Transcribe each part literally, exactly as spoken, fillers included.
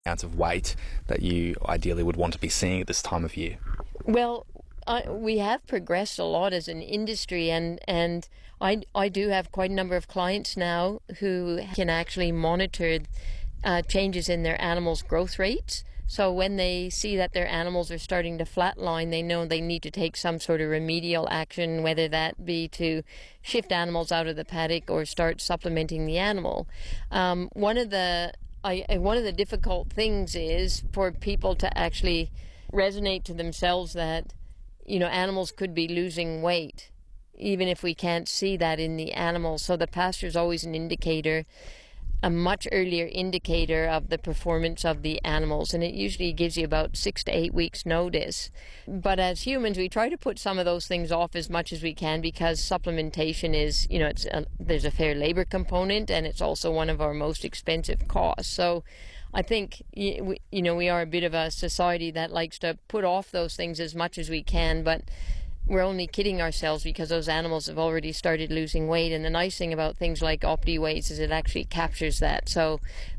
amount of weight that you ideally would want to be seeing at this time of year? Well, I, we have progressed a lot as an industry, and, and I, I do have quite a number of clients now who can actually monitor uh, changes in their animals' growth rates. So when they see that their animals are starting to flatline, they know they need to take some sort of remedial action, whether that be to shift animals out of the paddock or start supplementing the animal. Um, one of the I, one of the difficult things is for people to actually resonate to themselves that, you know, animals could be losing weight, even if we can't see that in the animals. So the pasture is always an indicator, a much earlier indicator of the performance of the animals, and it usually gives you about six to eight weeks notice. But as humans, we try to put some of those things off as much as we can, because supplementation is, you know, it's a, there's a fair labor component, and it's also one of our most expensive costs. So I think, you know, we are a bit of a society that likes to put off those things as much as we can, but we're only kidding ourselves, because those animals have already started losing weight. And the nice thing about things like OptiWeights is it actually captures that. So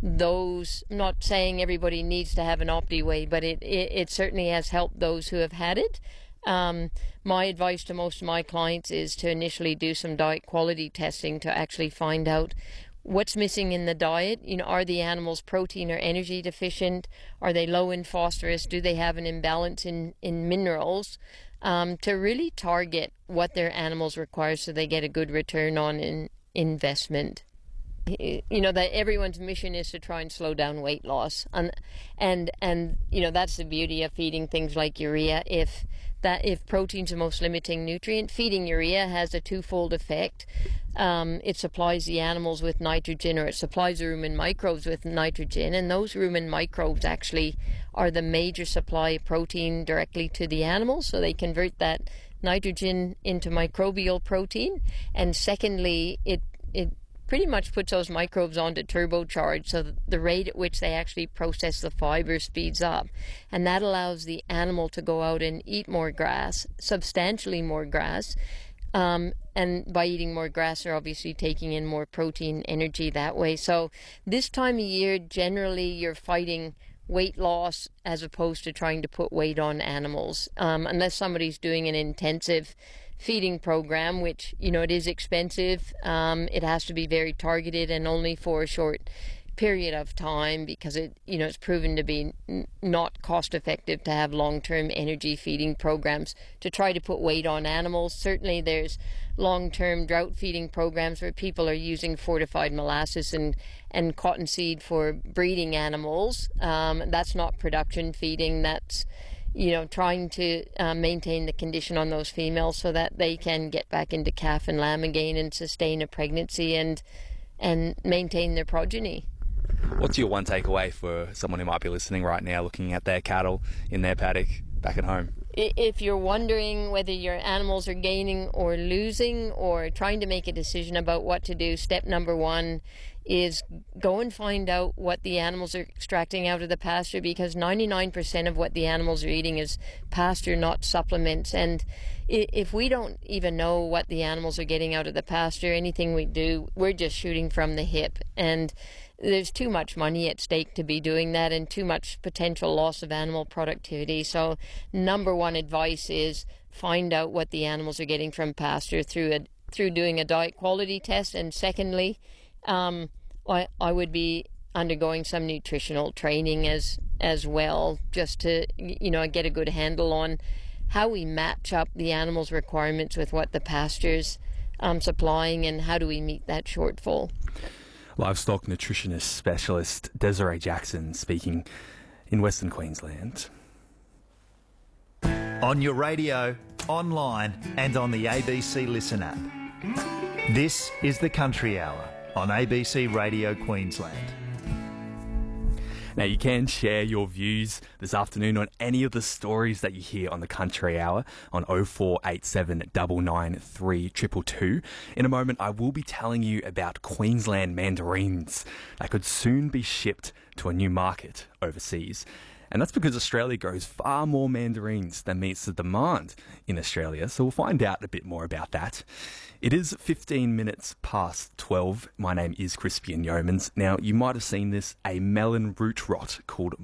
those, I'm not saying everybody needs to have an OptiWeight, but it, it, it certainly has helped those who have had it. Um, my advice to most of my clients is to initially do some diet quality testing to actually find out what's missing in the diet. You know, are the animals protein or energy deficient? Are they low in phosphorus? Do they have an imbalance in, in minerals? Um, to really target what their animals require so they get a good return on in investment. You know, that everyone's mission is to try and slow down weight loss, and and and you know, that's the beauty of feeding things like urea. If that if protein's the most limiting nutrient, feeding urea has a twofold effect. Um, it supplies the animals with nitrogen, or it supplies the rumen microbes with nitrogen, and those rumen microbes actually are the major supply of protein directly to the animals, so they convert that nitrogen into microbial protein. And secondly, it it pretty much puts those microbes onto turbocharge, so that the rate at which they actually process the fiber speeds up, and that allows the animal to go out and eat more grass, substantially more grass. Um, and by eating more grass, they're obviously taking in more protein energy that way. So this time of year, generally, you're fighting weight loss as opposed to trying to put weight on animals, um, unless somebody's doing an intensive feeding program, which, you know, it is expensive. Um, it has to be very targeted and only for a short period of time, because it, you know, it's proven to be n- not cost effective to have long-term energy feeding programs to try to put weight on animals. Certainly there's long-term drought feeding programs where people are using fortified molasses and, and cottonseed for breeding animals. Um, that's not production feeding. That's, you know, trying to uh, maintain the condition on those females so that they can get back into calf and lamb again and sustain a pregnancy and and maintain their progeny. What's your one takeaway for someone who might be listening right now, looking at their cattle in their paddock back at home? If you're wondering whether your animals are gaining or losing, or trying to make a decision about what to do, step number one is go and find out what the animals are extracting out of the pasture, because ninety-nine percent of what the animals are eating is pasture, not supplements. And if we don't even know what the animals are getting out of the pasture, anything we do, we're just shooting from the hip. And there's too much money at stake to be doing that, and too much potential loss of animal productivity. So number one advice is find out what the animals are getting from pasture through a, through doing a diet quality test. And secondly, um, I, I would be undergoing some nutritional training as as well, just to, you know, get a good handle on how we match up the animals' requirements with what the pasture's um, supplying, and how do we meet that shortfall. Livestock nutritionist specialist Desiree Jackson speaking in Western Queensland. On your radio, online and on the A B C Listen app. This is the Country Hour on A B C Radio Queensland. Now, you can share your views this afternoon on any of the stories that you hear on the Country Hour on oh four eight seven, nine nine three, two two two. In a moment, I will be telling you about Queensland mandarins that could soon be shipped to a new market overseas. And that's because Australia grows far more mandarins than meets the demand in Australia. So we'll find out a bit more about that. It is fifteen minutes past twelve. My name is Crispian Yeomans. Now, you might have seen this, a melon root rot called